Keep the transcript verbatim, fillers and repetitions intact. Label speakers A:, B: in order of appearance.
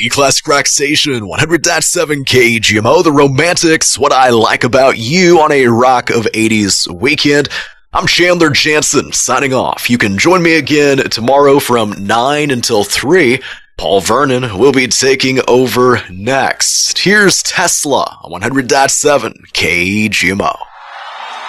A: Classic Rock Station, one hundred point seven K G M O, The Romantics, What I Like About You on a Rock of eighties weekend. I'm Chandler Jansen, signing off. You can join me again tomorrow from nine until three. Paul Vernon will be taking over next. Here's Tesla on one hundred point seven K G M O.